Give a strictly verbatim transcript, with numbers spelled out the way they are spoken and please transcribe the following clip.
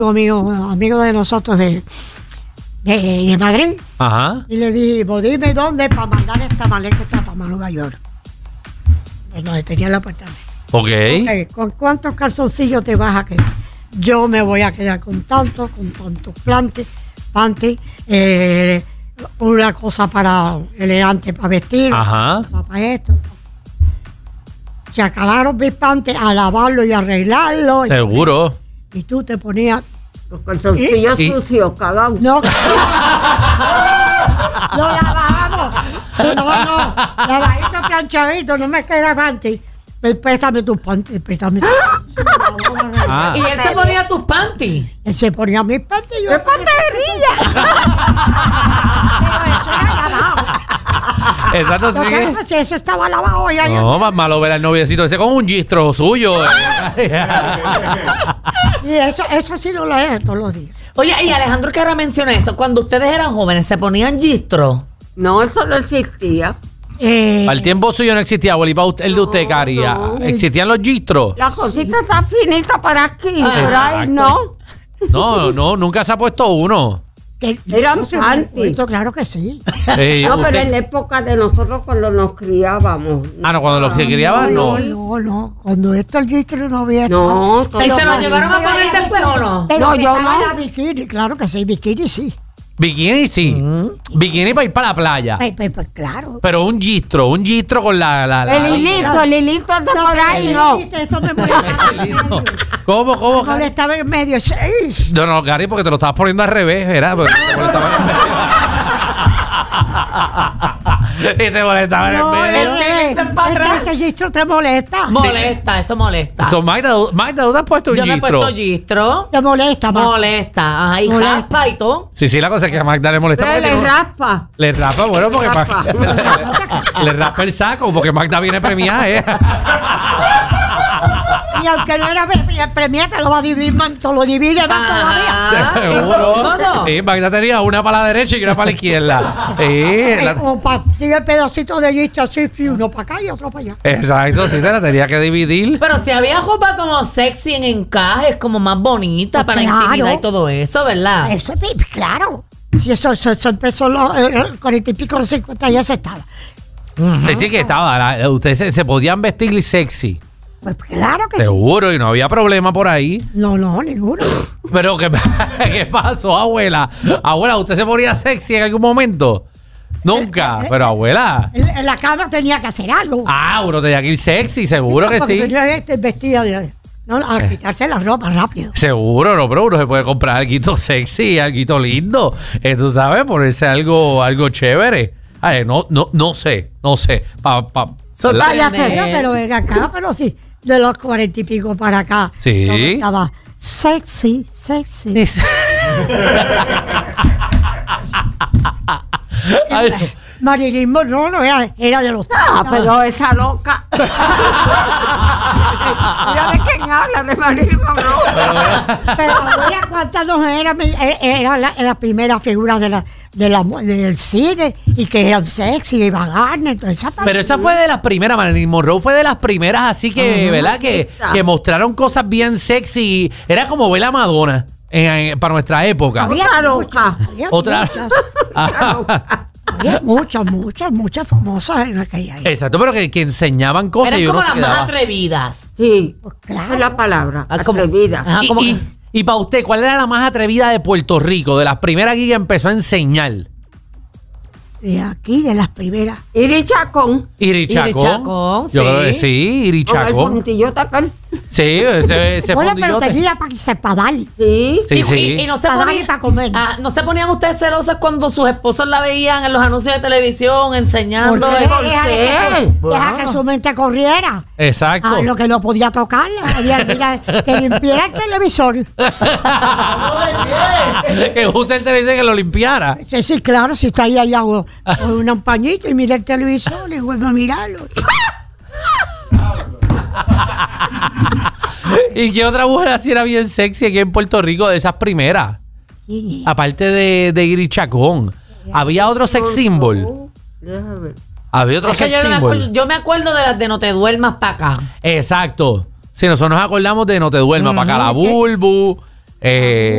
amigo, amigo de nosotros de, de, de Madrid. Ajá. Y le dijimos, dime dónde para mandar esta maleta para Nueva York. Pues nos detenía en la puerta. Ok. Okay, ¿con cuántos calzoncillos te vas a quedar? Yo me voy a quedar con tantos, con tantos plantes, panty, eh, una cosa para elegante para vestir, Ajá. una cosa para esto. Se acabaron mis panties a lavarlo y arreglarlo. Seguro. Y, y tú te ponías... Los calzoncillos ¿Y? sucios, cagados. No, lo lavábamos. No, no, lavadito, planchadito, no me queda panty. Préstame tus panties, préstame tus panties. Ah. Y él se ponía tus panties. Él se ponía mis panties y yo... ¡Qué panterilla! Pero eso era lavado. Exacto, Lo sí. que eso, si eso estaba lavado ya. No, más malo ver al noviecito ese con un gistro suyo. Y eso, eso sí lo leí todos los días. Oye, y Alejandro que ahora menciona eso, cuando ustedes eran jóvenes, ¿se ponían gistro? No, eso no existía. Eh, Al tiempo suyo no existía, abuelo. Y para usted- el de usted, Caria. no. ¿Existían los gistros? La cosita está finita para aquí, Ah, por ahí no. No, no, nunca se ha puesto uno. que- Eran no sé, panties. bonito, claro que sí. Eh, No, usted- pero en la época de nosotros cuando nos criábamos. Ah, no, cuando los que criaban, no. No, no. Cuando esto el gistro no había. No, ¿Y se lo llevaron a poner después o no? Pero No, yo pesaba no. la bikini, claro que sí, bikini sí. Bikini sí. Bikini para ir para la playa. Pues, pues, pues, claro. Pero un gistro, un gistro con la... la, la- El hilito, el hilito anda por ahí, no. Eso me molestaba. ¿Cómo, cómo, Me Cari? molestaba en medio. ¡Ey! No, no, Gary, porque te lo estabas poniendo al revés, ¿verdad? Porque te molestaba en medio. Y te molestaba en No, medio. el revés. Te pa' Es que atrás. ese gistro te molesta. Molesta, eso molesta. So, Magda, Magda, ¿tú te has puesto un Yo me he gistro? puesto gistro. Te molesta, ma. Molesta. Ajá, y Molesta. raspa y todo. Sí, sí, la cosa es que a Magda le molesta. Pero porque le tiene- raspa. Le rapa, bueno, porque Raspa. Mag- le rapa el saco, porque Magda viene premiada, ¿eh? Y aunque no era pre- premiada, te lo va a dividir, man, te lo divide más todavía. Ah, Seguro. ¿cómo no? Sí, Magda tenía una para la derecha y una para la izquierda. Sí, la- O para el pedacito de gistro así, y uno para acá y otro para allá. exacto, sí, te la tenía que dividir. Pero si había ropa como sexy en encajes, como más bonita para la Claro. intimidad y todo eso, ¿verdad? Eso es, claro. Si eso, eso, eso empezó en los eh, cuarenta y pico, los cincuenta, ya se estaba. Sí, sí que estaba. la- ustedes se, se podían vestir sexy. Pues claro que sí. Seguro, y no había problema por ahí. No, no, ninguno. Pero, ¿qué, ¿qué pasó, abuela? Abuela, ¿usted se ponía sexy en algún momento? Nunca. Pero, abuela. En, en la cama tenía que hacer algo. Ah, uno tenía que ir sexy, seguro que porque sí. tenía que estar vestida de. No, a quitarse la ropa rápido. Seguro, no, pero uno se puede comprar algo sexy, algo lindo. Eh, tú sabes, ponerse algo, algo chévere. Ay, no, no, no sé, no sé. Pa, pa, Sorprende. Pero, pero ven acá, pero sí, de los cuarenta y pico para acá. Sí. todo estaba sexy, sexy. Ay, Marilyn Monroe no era, era de los. Ah, pero esa loca. Mira de quién habla, de Marilyn Monroe. Pero abuela, ¿cuántas no eran? Era la, la primera figura de la, de la, del cine y que eran sexy, y Garner, toda esa pero esa fue de las primeras, Marilyn Monroe fue de las primeras, así que, Ajá. ¿verdad? Que, que mostraron cosas bien sexy. Era como ver a Madonna en- en- para nuestra época. Había Otra muchas, loca. había Otra. muchas, había muchas, muchas, muchas famosas en aquella época. Exacto, pero que, que enseñaban cosas. Eran y uno como se las más quedaba- atrevidas. Sí, Pues esa claro. es la palabra. Ah, como- Atrevida. Ajá, Y, como y, que- y para usted, ¿cuál era la más atrevida de Puerto Rico? De las primeras aquí que empezó a enseñar. De aquí, de las primeras. Iri Chacón. Iri Chacón. Iri Chacón, Yo sí. creo que sí, Iri Con el Chacón. fontillo tapón. Sí, ese, ese Bueno, pero fondillote. tenía para que se para dar. Sí. Sí, y, sí. y- y no se Para dar y ponían, para comer. ah, no se ponían ustedes celosas cuando sus esposos la veían en los anuncios de televisión enseñando. Porque el- ¿por deja, qué? que, su- deja Bueno. que su mente corriera. Exacto. A lo que no podía tocar. Había mira, que limpiara el televisor. Que use el televisor que lo limpiara. Sí, sí, claro, si está ahí allá con con un pañito y mira el televisor y vuelve a mirarlo. ¿Y qué otra mujer así era bien sexy aquí en Puerto Rico de esas primeras? ¿Quién es? Aparte de, de Iri Chacón. Había otro sex symbol. Déjame ver. Había otro Es que sex yo, no me symbol. acuerdo, yo me acuerdo de las de No te duermas para acá. Exacto. Si nosotros nos acordamos de No te duermas, para acá la Ujú, ¿qué? Bulbu. Eh,